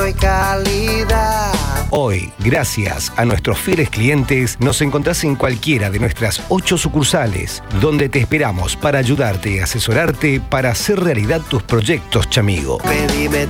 de calidad. Hoy, gracias a nuestros fieles clientes, nos encontrás en cualquiera de nuestras 8 sucursales, donde te esperamos para ayudarte y asesorarte para hacer realidad tus proyectos, chamigo. Pedime